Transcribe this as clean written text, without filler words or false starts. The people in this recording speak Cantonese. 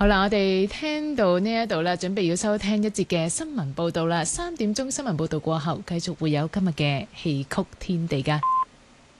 好啦，我哋聽到呢一度啦，準備要收聽一節嘅新聞報道啦。3點鐘新聞報道過後，繼續會有今日嘅戲曲天地㗎。